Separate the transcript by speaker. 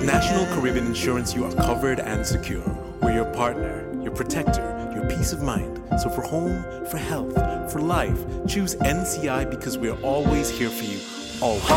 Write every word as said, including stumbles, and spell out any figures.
Speaker 1: National Caribbean Insurance, you are covered and secure. We're your partner, your protector, your peace of mind. So for home, for health, for life, choose N C I because we're always here for you. Always.